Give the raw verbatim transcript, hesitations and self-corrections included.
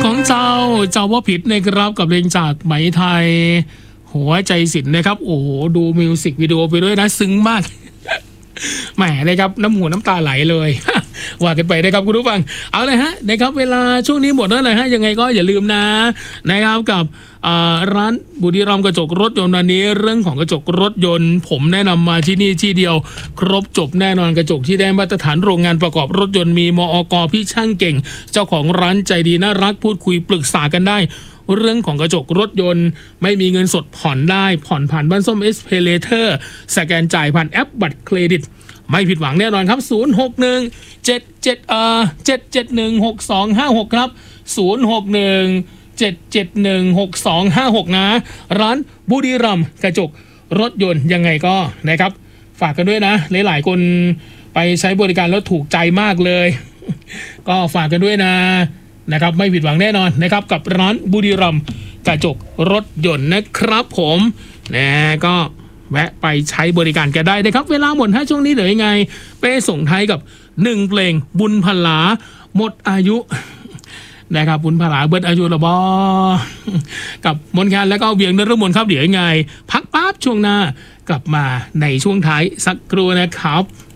ของเจ้าเจ้าว่าผิดนะครับกับเพลงจากไหมไทยหัวใจศิลป์นะครับโอ้โหดูมิวสิกวิดีโอไปด้วยนะซึ้งมากแหมนะครับน้ำหูน้ำตาไหลเลยว่ากันไปนะครับคุณผู้ฟังเอาเลยฮะนะครับเวลาช่วงนี้หมดแล้วเลยฮะยังไงก็อย่าลืมนะนะครับกับร้านบุรีรัมย์กระจกรถยนต์วันนี้เรื่องของกระจกรถยนต์ผมแนะนำมาที่นี่ที่เดียวครบจบแน่นอนกระจกที่ได้มาตรฐานโรงงานประกอบรถยนต์มีมอก.พี่ช่างเก่งเจ้าของร้านใจดีน่ารักพูดคุยปรึกษากันได้เรื่องของกระจกรถยนต์ไม่มีเงินสดผ่อนได้ผ่อนผ่านบ้านส้มเอสเพเลเตอร์สแกนจ่ายผ่านแอปบัตรเครดิตไม่ผิดหวังแน่นอนครับศูนย์ หก หนึ่ง เจ็ด เจ็ด เอ่อ เจ็ด เจ็ด หนึ่ง หก สอง ห้า หกครับศูนย์ หก หนึ่ง เจ็ด เจ็ด หนึ่ง หก สอง ห้า หกนะร้านบุรีรัมย์กระจกรถยนต์ยังไงก็นะครับฝากกันด้วยนะหลายๆคนไปใช้บริการแล้วถูกใจมากเลยก็ฝากกันด้วยนะนะครับไม่ผิดหวังแน่นอนนะครับกับร้านบุรีรัมย์กระจกรถยนต์นะครับผมนะก็แวะไปใช้บริการกันได้นะครับเวลาหมดถ้าช่วงนี้เหลือยังไงไปส่งท้ายกับหนึ่งเพลงบุญพลาหมดอายุนะครับบุญพลาเบิดอายุระบอกับมนต์แคนแล้วก็เวียงนฤมลครับเดี๋ยวยังไงพักปั๊บช่วงหน้ากลับมาในช่วงท้ายสักครู่นะครับ